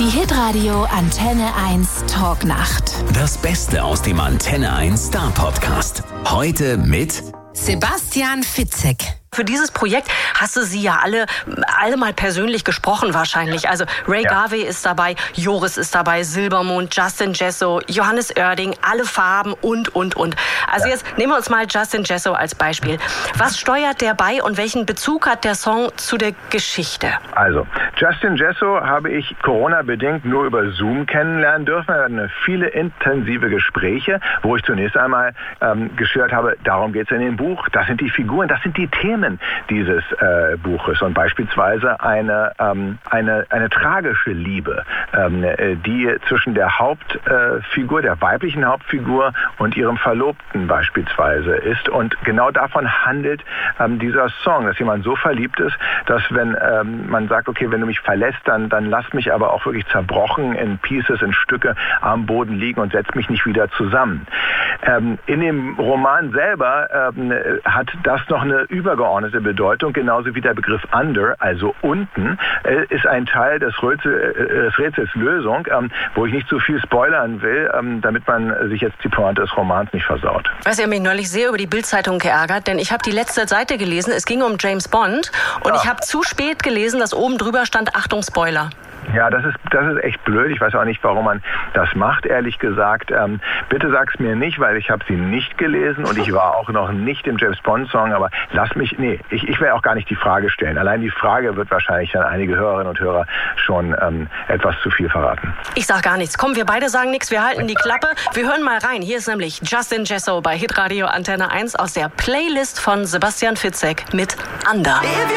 Die Hitradio Antenne 1 Talknacht. Das Beste aus dem Antenne 1 Star Podcast. Heute mit Sebastian Fitzek. Für dieses Projekt hast du sie ja alle mal persönlich gesprochen wahrscheinlich. Also Ray Garvey ist dabei, Joris ist dabei, Silbermond, Justin Jesso, Johannes Oerding, alle Farben und. Also jetzt nehmen wir uns mal Justin Jesso als Beispiel. Was steuert der bei und welchen Bezug hat der Song zu der Geschichte? Also, Justin Jesso habe ich Corona-bedingt nur über Zoom kennenlernen dürfen. Wir hatten viele intensive Gespräche, wo ich zunächst einmal geschildert habe, darum geht es in dem Buch, das sind die Figuren, das sind die Themen dieses Buches und beispielsweise eine tragische Liebe, die zwischen der Hauptfigur, der weiblichen Hauptfigur und ihrem Verlobten beispielsweise ist, und genau davon handelt dieser Song, dass jemand so verliebt ist, dass wenn man sagt, okay, wenn du mich verlässt, dann lass mich aber auch wirklich zerbrochen in Pieces, in Stücke am Boden liegen und setz mich nicht wieder zusammen. In dem Roman selber hat das noch eine übergeordnete Bedeutung, genauso wie der Begriff under, also unten, ist ein Teil des Rätsels Lösung, wo ich nicht zu viel spoilern will, damit man sich jetzt die Pointe des Romans nicht versaut. Ich habe mich neulich sehr über die Bild-Zeitung geärgert, denn ich habe die letzte Seite gelesen, es ging um James Bond und ich habe zu spät gelesen, dass oben drüber stand, Achtung, Spoiler. Ja, das ist echt blöd. Ich weiß auch nicht, warum man das macht, ehrlich gesagt. Bitte sag's mir nicht, weil ich habe sie nicht gelesen und ich war auch noch nicht im James Bond Song, aber ich will auch gar nicht die Frage stellen. Allein die Frage wird wahrscheinlich dann einige Hörerinnen und Hörer schon etwas zu viel verraten. Ich sag gar nichts. Komm, wir beide sagen nichts, wir halten die Klappe. Wir hören mal rein. Hier ist nämlich Justin Jesso bei Hitradio Antenne 1 aus der Playlist von Sebastian Fitzek mit Under.